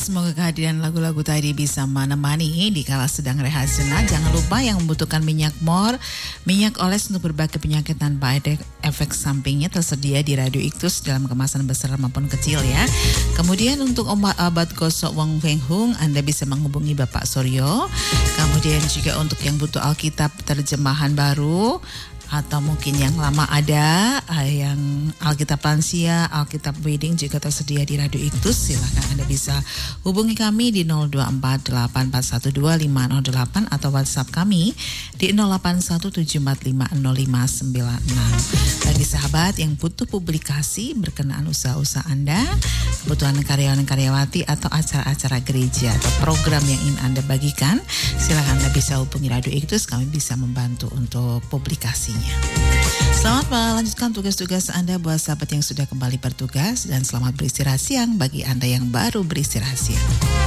semoga kehadiran lagu-lagu tadi bisa menemani di kala sedang rehat sejenak. Jangan lupa yang membutuhkan minyak mor, minyak oles untuk berbagai penyakit tanpa ada efek sampingnya tersedia di Radio Iktus dalam kemasan besar maupun kecil ya. Kemudian untuk obat gosok Wong Feng Hung, Anda bisa menghubungi Bapak Suryo. Kemudian juga untuk yang butuh Alkitab terjemahan baru, atau mungkin yang lama ada, yang Alkitab Lansia, Alkitab Wedding juga tersedia di Radio Iktus. Silakan Anda bisa hubungi kami di 0248412508 atau WhatsApp kami di 0817450596. Bagi sahabat yang butuh publikasi berkenaan usaha-usaha Anda, kebutuhan karyawan-karyawati atau acara-acara gereja atau program yang ingin Anda bagikan, silakan Anda bisa hubungi Radio Iktus, kami bisa membantu untuk publikasinya. Selamat melanjutkan tugas-tugas Anda buat sahabat yang sudah kembali bertugas, dan selamat beristirahat siang bagi Anda yang baru beristirahat siang.